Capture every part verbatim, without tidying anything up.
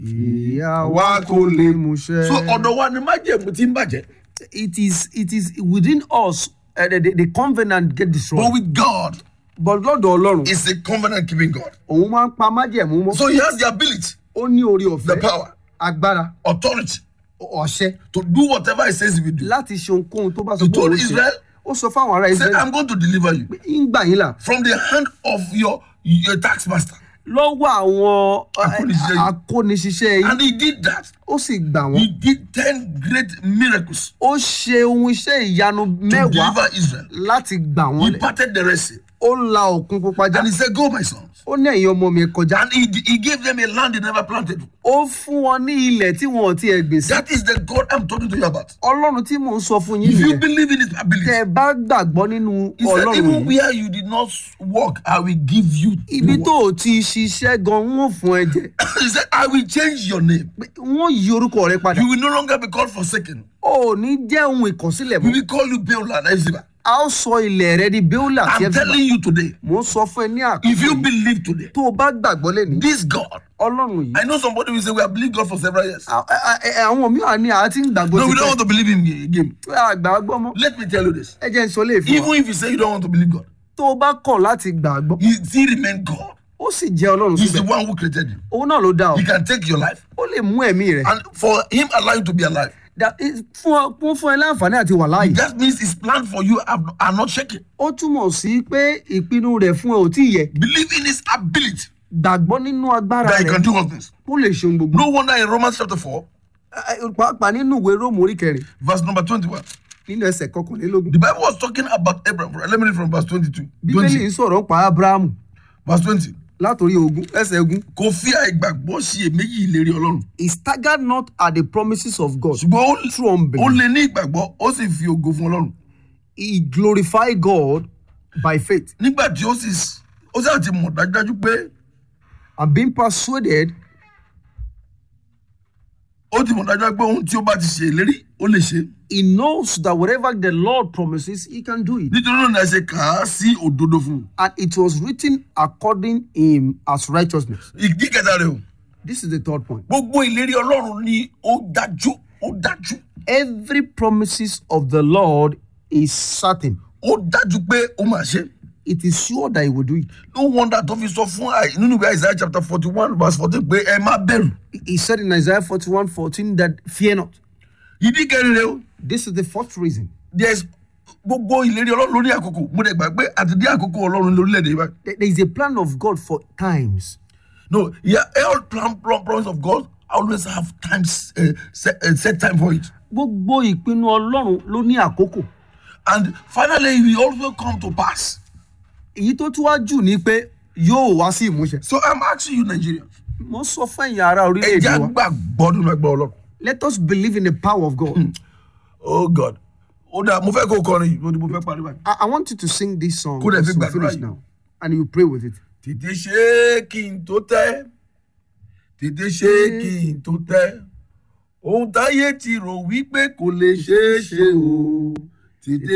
ìyàwó kò lè múṣẹ. So ọ̀dọ̀ wa ni májẹ̀mú ti ń bàjẹ́. It is it is within us uh, the, the, the covenant get destroyed. But with God, But lọ́dọ̀ Ọlọ́run, it's a covenant keeping God. òun máa ń pa májẹ̀mú mọ́. So he has the ability, Ó ní orí the ọ̀fẹ́, power, agbára, authority ọ̀ṣẹ́ to do whatever he says he will do. láti ṣe ohunkóhun tó bá sọ He pé told òun ṣe. Israel, Ó sọ fáwọn ará he said, Israẹli I'm going to deliver you pé ń gbà yín là from the hand of your, your tax master. lọ́wọ́ àwọn uh, Akóniṣiṣẹ́ yìí. akóniṣiṣẹ́ yìí. And he did that. Ó sì gbà wọ́n. He did ten great miracles Ó ṣe ohun iṣẹ́ ìyanu to mẹ́wàá deliver Israel. láti gbà wọ́n He lẹ̀. parted the Red Sea. Ó la òkun pupa já. And he said, go, my sons. Ó ní ẹ̀yin ọmọ mi ẹ kọjá. And he, he gave them a land they never planted. Ó fún wọn ní ilẹ̀ tí wọn ò tiẹ̀ gbìn sí. That is the God I'm talking to you about. Ọlọ́run tí mò ń sọ fún yín If you nìyẹn. believe in his ability, Tẹ́ ẹ bá gbàgbọ́ nínú he said, Ọlọ́run even yìí. where you did not work, I will give you. Ibi the tó work. o ti ṣiṣẹ́ gan wọ́n fún ẹ jẹ. He said, I will change your name. Wọ́n yí orúkọ rẹ padà. You will no longer be called forsaken. O ò ní jẹ́ ohun ìkọ̀sílẹ̀ We mọ́. will call you Beulah. A ó sọ ilẹ̀ rẹ di Beulah tí ẹ I'm fi bá. telling you today, Mò ń sọ fún ẹ ní if you àkókò yìí. believe today, Tó o bá gbàgbọ́ lẹ́ni. this God, Ọlọ́run yìí. I know somebody will say, we have believed God for several years. À- à- à- Àwọn mìíràn ní àá ti ń gbàgbọ́ No, we ti don't want to believe him again. pẹ́. Àgbàgbọ́ mọ́. Let me tell you this. Ẹ jẹ́ n sọ léèfún wa. Even if you say you don't want to believe God, Tó o bá kọ̀ láti gbàgbọ́, he still remains God. ó sì jẹ́ Ọlọ́run He's the síbẹ̀. one who created you. Òun náà ló dá ọ. He can take your life. Ó lè mú ẹ̀mí rẹ̀. And for him allow you to be alive, That is- Fún ọ- fún fún ẹ láǹfààní àti wà láàyè. that means his plan for you are, are not shaking. Ó túmọ̀ sí pé ìpinnu rẹ̀ fún ẹ ò tí ì yẹ. Believe in his ability Gbàgbọ́ nínú agbára that he rẹ̀ can do all things. kó lè ṣe ohun gbogbo. No wonder in Romans chapter four, Ẹ- ẹ- Pàápàá nínú ìwé Róòmù orí kẹrin verse number twenty-one, nínú ẹsẹ̀ kọkànlélógún. the Bible was talking about Abraham. Let me read from verse twenty-two. Bíbélì twenty, ń sọ̀rọ̀ pa Ábúráhámù verse twenty. látòrí ogún ẹsẹ̀ ogún. Kò fi àìgbàgbọ́ sí èméjì ìlérí Ọlọ́run. He staggered not at the promises of God Ṣùgbọ́n ó- through unbelief. ó lè ní ìgbàgbọ́, ó sì fi ògo fún Ọlọ́run. He glorified God by faith Nígbà tí ó sì ó sì àti mọ̀ dájúdájú pé and being persuaded ó ti mọ̀ dájúdájú pé ohun tí ó bá ti ṣe ìlérí ó lè ṣe. he knows that whatever the Lord promises, he can do it. Nítorí náà ni a ṣe kà á sí òdodo fún un. And it was written according him as righteousness. Ìdí kẹta rẹ̀ o. This is the third point. Gbogbo ìlérí Ọlọ́run ni ó dájú, ó dájú. Every promises of the Lord is certain. Ó dájú pé ó máa ṣe. It is sure that he will do it. No wonder tó fi sọ fún àì nínú ìwé Isaiah chapter forty-one verse fourteen pé ẹ má bẹ̀rù. He said in Isaiah forty-one fourteen that fear not. Ìdí kẹrin rẹ̀ o. This is the fourth reason. There's gbogbo ìlérí Ọlọ́run ló ní àkókò. Mo dẹ̀ gbà pé àti dé àkókò Ọlọ́run lórílẹ̀‐èdè yìí báyìí. There there is a plan of God for times. No, yeah, all plan, plan, plans of God always have times, uh, set, uh, set time for it. Gbogbo ìpinnu Ọlọ́run ló ní àkókò. And finally, it will also come to pass. Èyí tó tún wá jù ni pé yóò wá sí ìmúṣẹ. So I'm asking you, Nigerians, Mo sọ fún ẹ̀yin ará ẹ orílẹ̀-èdè jẹ́ wa. gbàgbọ́ nínú ẹgbẹ́ Ọlọ́run. Let us believe in the power of God. Oh God. Ó dáa, mo fẹ́ kó o kọrin yìí, mo fẹ́ parí báyìí. I, I want you to sing this song Kó dẹ̀ as fi we gbàdúrà finish yìí. now. And you pray with it. Tètè ṣe kí n tó tẹ́. Tètè ṣe kí n tó tẹ́. Ohun táyé ti rò wípé kò lè ṣeé ṣe o. Tètè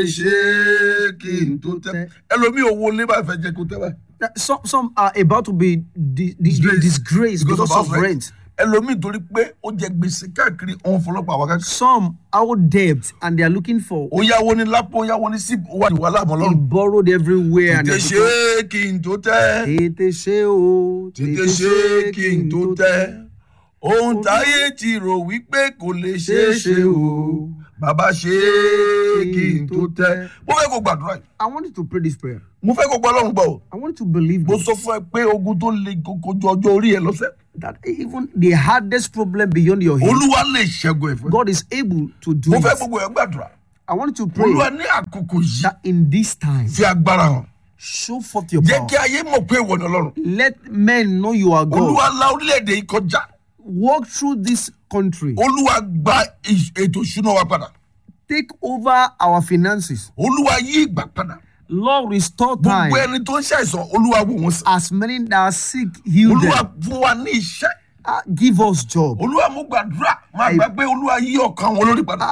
ṣe kí n tó tẹ́. Ẹlòmíì owó lé bá fẹ́ jẹ́ kó tẹ́ báyìí. Now, Some, some are about to be di- di- Disgraced. disgraced because, Because of of house rent. Ẹlòmíì torí pé ó jẹ gbèsè káàkiri òun fọlọ́pàá àwọn káàkiri. Some owe debt and they are looking for. Ó yáwó ní lápò, ó yáwó ní sípò, ó wà ní wàhálà àmọ́ They lọ́rùn. borrowed everywhere. And Tètè they ṣe kí n tó tẹ́. tètè ṣe o. Tètè ṣe kí n tó tẹ́. Ohun táyé ti rò wípé kò lè ṣeé ṣe o. Bàbá ṣe kí n tó tẹ́. Mo fẹ́ kó gbàdúrà yìí. I want you to pray this prayer. Mo fẹ́ kó gbọ́ Ọlọ́run gbọ́ o. I want you to believe Mo this, sọ fún ẹ pé ogun tó le koko ju ọjọ́ orí ẹ lọ́sẹ̀. that even the hardest problem beyond your head, Olúwa lè ṣẹ́gun ẹ̀ fún ẹ. God is able to do Mo fẹ́ it. gbogbo ẹ̀ gbàdúrà. I want you to pray Olúwa ní àkókò yìí that in this time, fi agbára hàn. show forth your Jẹ́ power. kí ayé mọ̀ pé ìwọ ni Ọlọ́run. Let men know you are God. Olúwa la orílẹ̀-èdè yìí kọjá. Walk through this country. Olúwa gba ì- ètò ìṣúná wa padà. Take over our finances. Olúwa yí ìgbà padà. Lord, restore time. Gbogbo ẹni tó ń ṣàìsàn, Olúwa wò wọ́n sàn. As many that are sick, heal Olúwa them. fún wa ní iṣẹ́. Uh, give us job. Olúwa mú gbàdúrà. Máa gbà pé Olúwa yí ọkàn wọn lórí padà. Uh,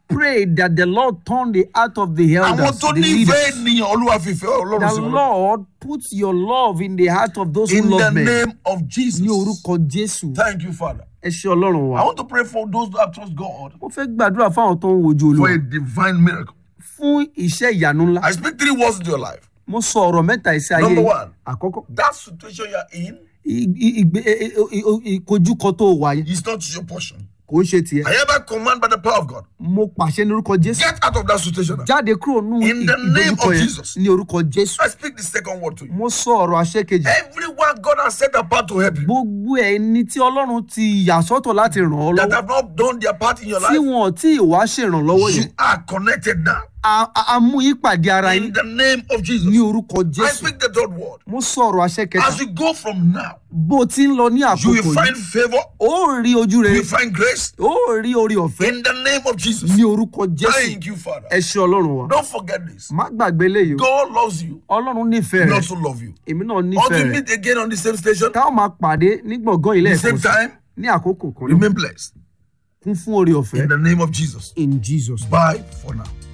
pray that the Lord turn the heart of the àwọn elders, tó the nífẹ̀ẹ́ leaders. ènìyàn olúwa fìfẹ́ ọlọ́run The sí wọn. Lord put your love in the heart of those who In the love men. name of Jesus. Ní orúkọ Jésù. Thank you, Father. Ẹ ṣé Ọlọ́run I wa. want to pray for those who have trust God Mo fẹ́ gbàdúrà fáwọn tó ń wojú for a Olúwa divine miracle. fún iṣẹ́ ìyanu ńlá. I speak three words into your life. Mo sọ ọ̀rọ̀ mẹ́ta ìṣe ayé Number yìí. one. Àkọ́kọ́, That situation you are in i- i- ìgbé- i- i- i- ìkojúkọ tó wà yẹn is not your portion. kò ń ṣe tiẹ̀. I hereby command by the power of God. Mo pàṣẹ ní orúkọ Jésù. Get out of that situation. Jáde kúrò nínú In the name ìdojúkọ of yẹn Jesus. ní orúkọ Jésù. I speak the second word to you. Mo sọ ọ̀rọ̀ àṣẹ kejì. Everyone God has set apart to help you Gbogbo ẹni tí Ọlọ́run ti yà sọ́tọ̀ láti ràn ọ́ that lọ́wọ́ have not done their part in your tí life, wọn ò tí ì wá ṣèrànlọ́wọ́ you yẹn. are connected now. A- a a mú yín pàdé ara In yín the name of Jesus. ní orúkọ I Jésù. speak the third word. Mo sọ ọ̀rọ̀ àṣẹ kẹta. As you go from now, Bó o ti ń lọ ní you àkókò will find yìí, favor, ó rí ojú you rere, will find grace ó rí orí ọ̀fẹ́ in the name of Jesus. ní orúkọ Jésù. Thank you, Father. Ẹ ṣé Ọlọ́run wa. Don't forget this. Má gbàgbé léyìí o. God loves you. Ọlọ́run nífẹ̀ẹ́ He rẹ̀. also loves you. Èmi náà Until nífẹ̀ẹ́ we rẹ̀. meet again on the same station, Táwọn máa pàdé ní gbọ̀ngàn ilé the same ẹ̀kọ́ sí time, ní àkókò kan náà. remain blessed. Kún fún orí In ọ̀fẹ́. the name of Jesus. In Jesus. Bye for now.